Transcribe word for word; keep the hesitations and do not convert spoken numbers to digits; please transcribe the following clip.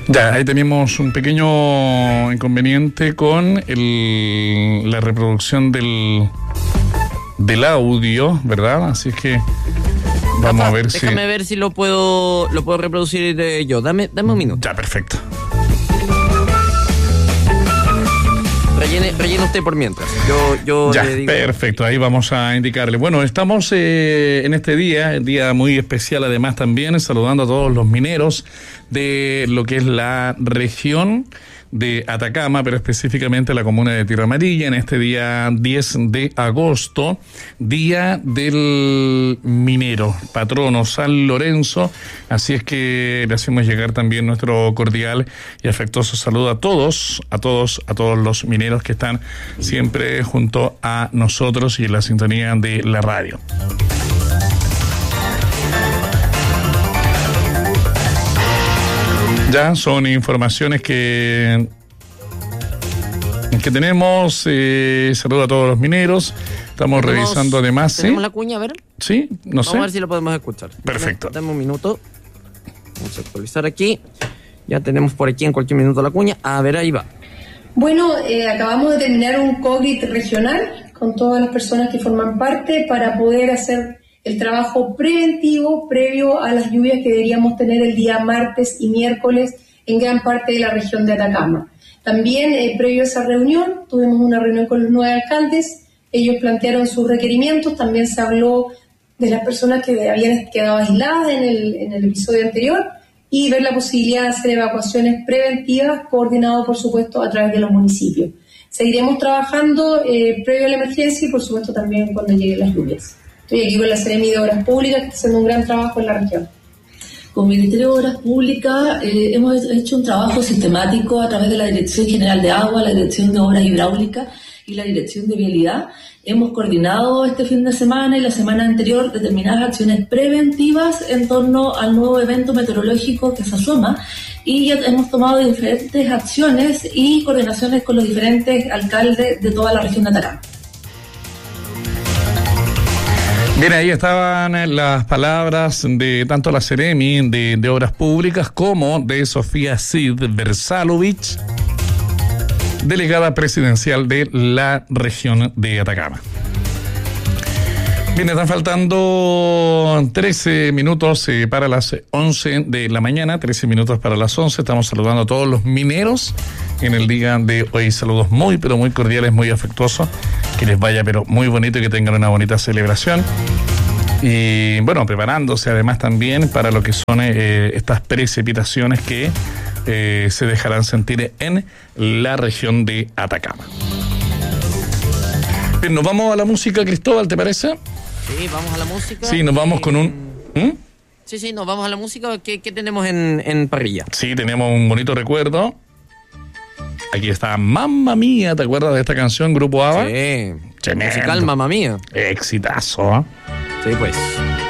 Ya, ahí tenemos un pequeño inconveniente con el, la reproducción del, del audio, ¿verdad? Así es que vamos Rafa, a ver déjame si... Déjame ver si lo puedo lo puedo reproducir eh, yo. Dame, dame un minuto. Ya, perfecto. Rellene, rellene usted por mientras. Yo, yo ya, le digo... perfecto, ahí vamos a indicarle. Bueno, estamos eh, en este día, el día muy especial además también, saludando a todos los mineros de lo que es la región de Atacama, pero específicamente la comuna de Tierra Amarilla, en este día diez de agosto, día del minero, patrono San Lorenzo. Así es que le hacemos llegar también nuestro cordial y afectuoso saludo a todos, a todos, a todos los mineros que están siempre junto a nosotros y en la sintonía de la radio. Ya son informaciones que, que tenemos. Eh, saludo a todos los mineros. Estamos ¿Tenemos, revisando además. ¿Tenemos ¿sí? la cuña? A ver. Sí, no Vamos sé. a ver si lo podemos escuchar. Perfecto. Dame, dame un minuto. Vamos a actualizar aquí. Ya tenemos por aquí en cualquier minuto la cuña. A ver, ahí va. Bueno, eh, acabamos de terminar un COVID regional con todas las personas que forman parte para poder hacer el trabajo preventivo previo a las lluvias que deberíamos tener el día martes y miércoles en gran parte de la región de Atacama. También, eh, previo a esa reunión, tuvimos una reunión con los nueve alcaldes. Ellos plantearon sus requerimientos. También se habló de las personas que habían quedado aisladas en el, en el episodio anterior y ver la posibilidad de hacer evacuaciones preventivas, coordinado, por supuesto, a través de los municipios. Seguiremos trabajando eh, previo a la emergencia y, por supuesto, también cuando lleguen las lluvias. Estoy aquí con la Seremi de Obras Públicas, que está haciendo un gran trabajo en la región. Con el Ministerio de Obras Públicas eh, hemos hecho un trabajo sistemático a través de la Dirección General de Agua, la Dirección de Obras Hidráulicas y la Dirección de Vialidad. Hemos coordinado este fin de semana y la semana anterior determinadas acciones preventivas en torno al nuevo evento meteorológico que se asoma, y ya hemos tomado diferentes acciones y coordinaciones con los diferentes alcaldes de toda la región de Atacama. Bien, ahí estaban las palabras de tanto la Seremi de, de Obras Públicas como de Sofía Cid Versalovich, delegada presidencial de la región de Atacama. Bien, están faltando trece minutos eh, para las once de la mañana, trece minutos para las once. Estamos saludando a todos los mineros en el día de hoy. Saludos muy, pero muy cordiales, muy afectuosos. Que les vaya, pero muy bonito y que tengan una bonita celebración. Y bueno, preparándose además también para lo que son eh, estas precipitaciones que eh, se dejarán sentir en la región de Atacama. Bien, nos vamos a la música, Cristóbal, ¿te parece? Sí, vamos a la música. Sí, nos vamos con un... ¿Mm? Sí, sí, nos vamos a la música. ¿Qué, qué tenemos en, en parrilla? Sí, tenemos un bonito recuerdo. Aquí está Mamma Mía, ¿te acuerdas de esta canción, Grupo ABBA? Sí, Tremendo. musical Mamma Mía. Exitazo, ¿eh? Sí, pues.